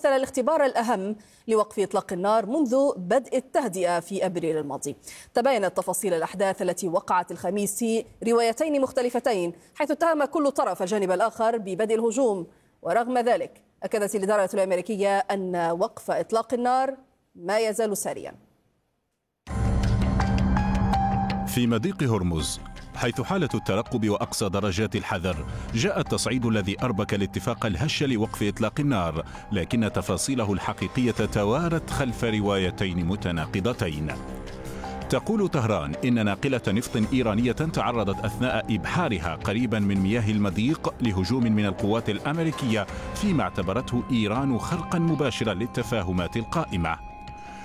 تمثل الاختبار الأهم لوقف إطلاق النار منذ بدء التهدئة في أبريل الماضي. تباينت تفاصيل الأحداث التي وقعت الخميس في روايتين مختلفتين، حيث اتهم كل طرف الجانب الآخر ببدء الهجوم، ورغم ذلك أكدت الإدارة الأمريكية أن وقف إطلاق النار ما يزال ساريا. في مضيق هرمز، حيث حالة الترقب وأقصى درجات الحذر، جاء التصعيد الذي أربك الاتفاق الهش لوقف إطلاق النار، لكن تفاصيله الحقيقية توارت خلف روايتين متناقضتين. تقول طهران إن ناقلة نفط إيرانية تعرضت أثناء إبحارها قريبا من مياه المضيق لهجوم من القوات الأمريكية، فيما اعتبرته إيران خرقا مباشرا للتفاهمات القائمة.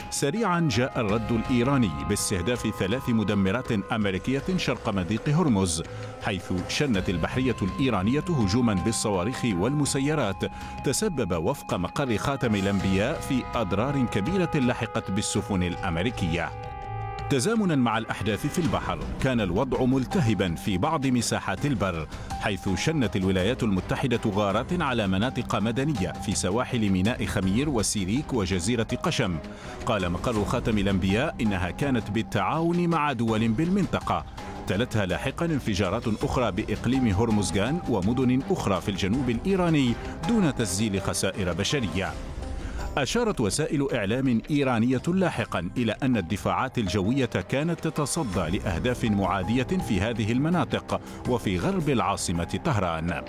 سريعا جاء الرد الإيراني باستهداف 3 مدمرات أمريكية شرق مضيق هرمز، حيث شنت البحرية الإيرانية هجوما بالصواريخ والمسيرات تسبب وفق مقر خاتم الأنبياء في أضرار كبيرة لحقت بالسفن الأمريكية. تزامنا مع الأحداث في البحر، كان الوضع ملتهبا في بعض مساحات البر، حيث شنت الولايات المتحدة غارات على مناطق مدنية في سواحل ميناء خمير وسيريك وجزيرة قشم. قال مقر خاتم الأنبياء إنها كانت بالتعاون مع دول بالمنطقة. تلتها لاحقا انفجارات أخرى بإقليم هرمزغان ومدن أخرى في الجنوب الإيراني دون تسجيل خسائر بشرية. أشارت وسائل إعلام إيرانية لاحقا إلى أن الدفاعات الجوية كانت تتصدى لأهداف معادية في هذه المناطق وفي غرب العاصمة طهران.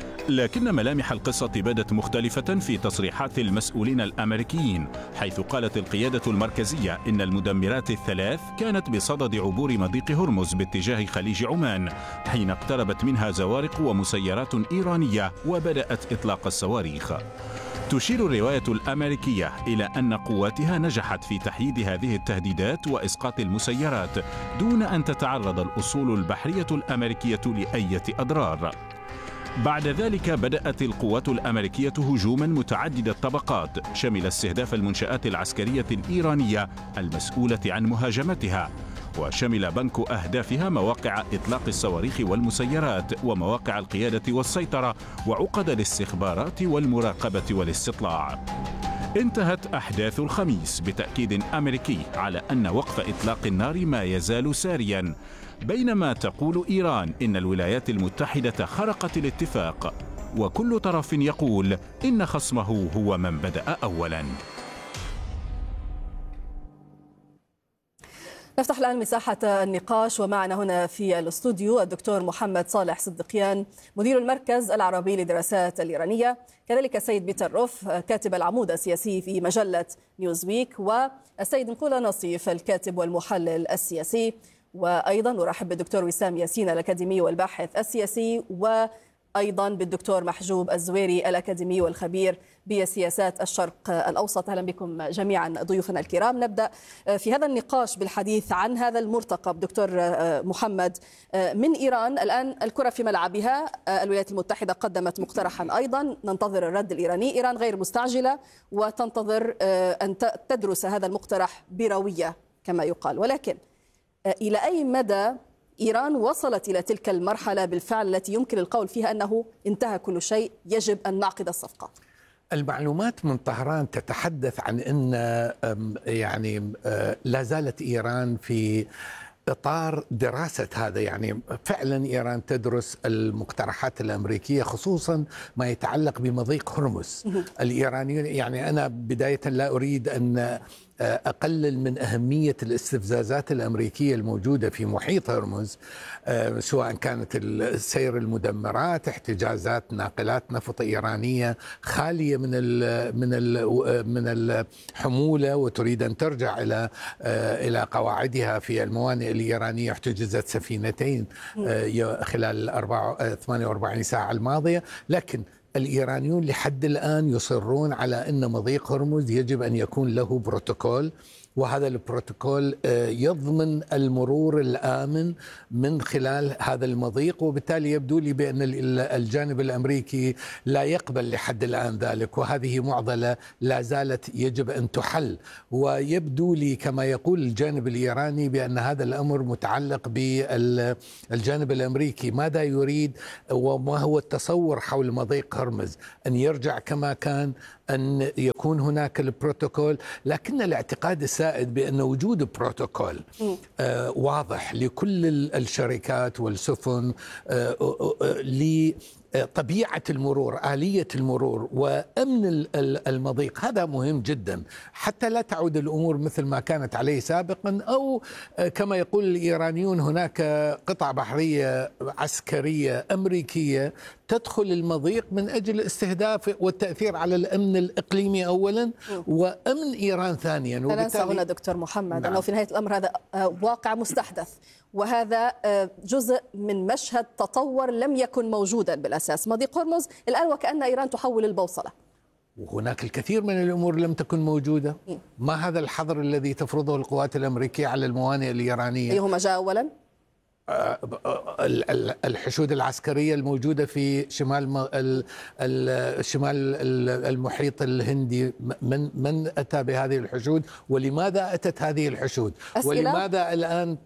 لكن ملامح القصة بدت مختلفة في تصريحات المسؤولين الأمريكيين، حيث قالت القيادة المركزية إن المدمرات الثلاث كانت بصدد عبور مضيق هرمز باتجاه خليج عمان، حين اقتربت منها زوارق ومسيرات إيرانية وبدأت إطلاق الصواريخ. تشير الرواية الأمريكية إلى أن قواتها نجحت في تحييد هذه التهديدات وإسقاط المسيرات دون أن تتعرض الأسطول البحرية الأمريكية لأي أضرار. بعد ذلك بدأت القوات الأمريكية هجوما متعدد الطبقات، شمل استهداف المنشآت العسكرية الإيرانية المسؤولة عن مهاجمتها، وشمل بنك أهدافها مواقع إطلاق الصواريخ والمسيرات ومواقع القيادة والسيطرة وعقد الاستخبارات والمراقبة والاستطلاع. انتهت أحداث الخميس بتأكيد أمريكي على أن وقف إطلاق النار ما يزال ساريا، بينما تقول إيران إن الولايات المتحدة خرقت الاتفاق، وكل طرف يقول إن خصمه هو من بدأ أولا. نفتح الآن مساحة النقاش، ومعنا هنا في الاستوديو الدكتور محمد صالح صدقيان مدير المركز العربي للدراسات الإيرانية، كذلك السيد بيتر روف كاتب العمود السياسي في مجلة نيوزويك، والسيد نقولة نصيف الكاتب والمحلل السياسي، وأيضا نرحب بالدكتور وسام ياسين الأكاديمي والباحث السياسي، وأيضا بالدكتور محجوب الزويري الأكاديمي والخبير بسياسات الشرق الأوسط. أهلا بكم جميعا ضيوفنا الكرام. نبدأ في هذا النقاش بالحديث عن هذا المرتقب. دكتور محمد، من إيران الآن الكرة في ملعبها، الولايات المتحدة قدمت مقترحا أيضا، ننتظر الرد الإيراني. إيران غير مستعجلة وتنتظر أن تدرس هذا المقترح بروية كما يقال، ولكن إلى أي مدى إيران وصلت إلى تلك المرحلة بالفعل التي يمكن القول فيها أنه انتهى كل شيء، يجب أن نعقد الصفقة؟ المعلومات من طهران تتحدث عن أن لا زالت إيران في إطار دراسة هذا، يعني فعلا إيران تدرس المقترحات الأمريكية، خصوصا ما يتعلق بمضيق هرمز. الإيرانيون، يعني أنا بداية لا أريد أن أقلل من أهمية الاستفزازات الأمريكية الموجودة في محيط هرمز، سواء كانت سير المدمرات، احتجازات ناقلات نفط إيرانية خالية من الحمولة وتريد أن ترجع إلى قواعدها في الموانئ الإيرانية. احتجزت سفينتين خلال 48 ساعة الماضية، لكن الإيرانيون لحد الآن يصرون على أن مضيق هرمز يجب أن يكون له بروتوكول، وهذا البروتوكول يضمن المرور الآمن من خلال هذا المضيق، وبالتالي يبدو لي بأن الجانب الأمريكي لا يقبل لحد الآن ذلك، وهذه معضلة لا زالت يجب أن تحل. ويبدو لي كما يقول الجانب الإيراني بأن هذا الأمر متعلق بالجانب الأمريكي، ماذا يريد وما هو التصور حول مضيق هرمز أن يرجع كما كان، أن يكون هناك البروتوكول، لكن الاعتقاد السائد بأن وجود بروتوكول واضح لكل الشركات والسفن طبيعة المرور، آلية المرور وأمن المضيق، هذا مهم جدا حتى لا تعود الأمور مثل ما كانت عليه سابقا، أو كما يقول الإيرانيون هناك قطع بحرية عسكرية أمريكية تدخل المضيق من أجل استهداف والتأثير على الأمن الإقليمي أولا وأمن إيران ثانيا. لا ننسى هنا دكتور محمد أنه في نهاية الأمر هذا واقع مستحدث، وهذا جزء من مشهد تطور لم يكن موجودا بالأساس. مضيق هرمز الآن وكأن إيران تحول البوصلة، وهناك الكثير من الأمور لم تكن موجودة. ما هذا الحظر الذي تفرضه القوات الأمريكية على الموانئ الإيرانية؟ أيهما جاء أولا؟ الحشود العسكرية الموجودة في شمال المحيط الهندي، من أتى بهذه الحشود ولماذا أتت هذه الحشود؟ ولماذا الآن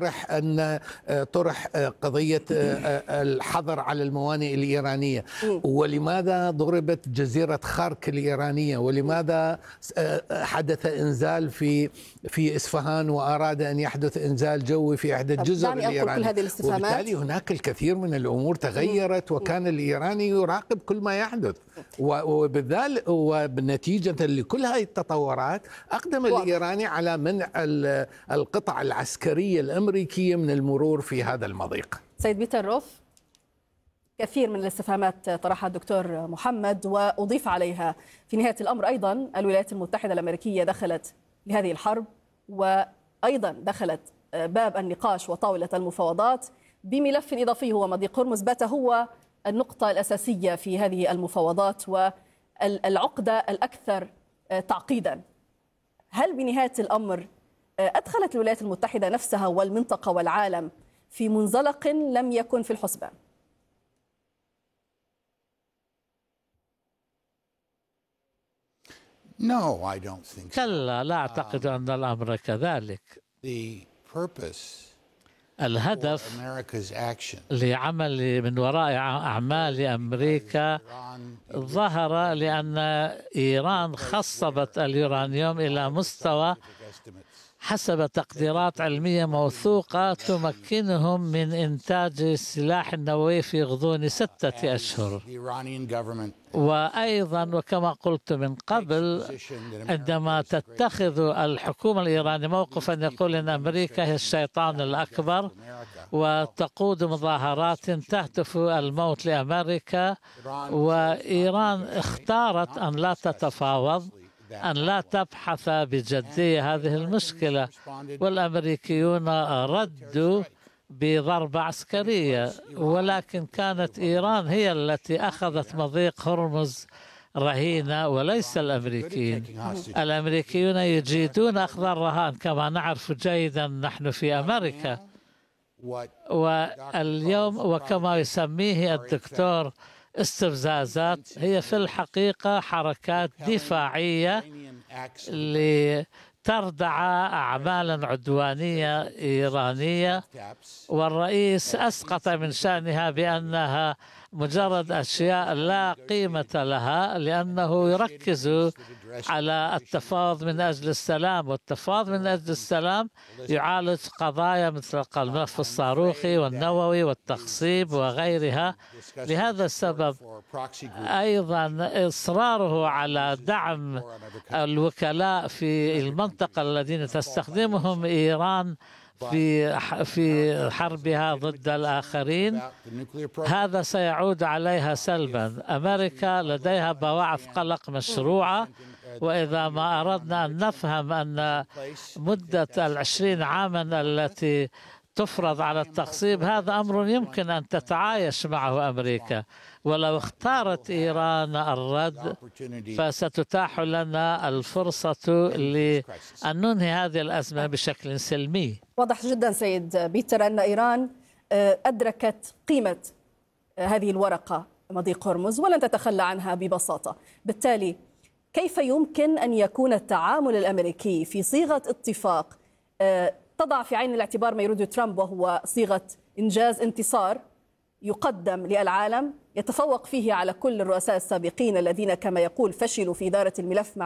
طرح قضية الحظر على الموانئ الإيرانية؟ ولماذا ضربت جزيرة خارك الإيرانية؟ ولماذا حدث إنزال في إسفهان وأراد أن يحدث إنزال جوي في إحدى الجزر الإيرانية؟ كل هذه الاستفهامات، وبالتالي هناك الكثير من الأمور تغيرت، وكان الإيراني يراقب كل ما يحدث، وبالذات وبالنتيجة لكل هذه التطورات أقدم الإيراني على منع القطع العسكرية الأمريكية من المرور في هذا المضيق. سيد بيتر روف، كثير من الاستفهامات طرحها الدكتور محمد وأضيف عليها في نهاية الأمر أيضا الولايات المتحدة الأمريكية دخلت لهذه الحرب، وأيضا دخلت باب النقاش وطاولة المفاوضات بملف إضافي هو مضيق هرمز، بات هو النقطة الأساسية في هذه المفاوضات والعقدة الأكثر تعقيدا. هل بنهاية الأمر أدخلت الولايات المتحدة نفسها والمنطقة والعالم في منزلق لم يكن في الحسبان؟ كلا، لا أعتقد أن الأمر كذلك. الهدف لعمل من وراء أعمال أمريكا ظهر لأن إيران خصبت اليورانيوم إلى مستوى حسب تقديرات علمية موثوقة تمكنهم من إنتاج السلاح النووي في غضون 6 أشهر. وأيضا وكما قلت من قبل، عندما تتخذ الحكومة الإيرانية موقفا يقول أن أمريكا هي الشيطان الأكبر وتقود مظاهرات تهتف الموت لأمريكا، وإيران اختارت أن لا تتفاوض، أن لا تبحث بجدية هذه المشكلة، والأمريكيون ردوا بضربة عسكرية، ولكن كانت إيران هي التي أخذت مضيق هرمز رهينة وليس الأمريكيين. الأمريكيون يجيدون أخذ الرهان كما نعرف جيدا نحن في أمريكا، واليوم وكما يسميه الدكتور استفزازات هي في الحقيقة حركات دفاعية لتردع أعمالا عدوانية إيرانية، والرئيس أسقط من شأنها بأنها مجرد أشياء لا قيمة لها، لأنه يركز على التفاوض من أجل السلام، والتفاوض من أجل السلام يعالج قضايا مثل الملف الصاروخي والنووي والتخصيب وغيرها. لهذا السبب أيضا إصراره على دعم الوكلاء في المنطقة الذين تستخدمهم إيران في حربها ضد الآخرين، هذا سيعود عليها سلبا. أمريكا لديها بواعث قلق مشروعة، وإذا ما أردنا أن نفهم أن مدة 20 عاما التي تفرض على التخصيب هذا أمر يمكن أن تتعايش معه أمريكا، ولو اختارت إيران الرد فستتاح لنا الفرصة لأن ننهي هذه الأزمة بشكل سلمي. واضح جدا سيد بيتر أن إيران أدركت قيمة هذه الورقة مضيق هرمز ولن تتخلى عنها ببساطة. بالتالي كيف يمكن أن يكون التعامل الأمريكي في صيغة اتفاق تضع في عين الاعتبار ما يريده ترامب، وهو صيغة إنجاز انتصار يقدم للعالم يتفوق فيه على كل الرؤساء السابقين الذين كما يقول فشلوا في إدارة الملف مع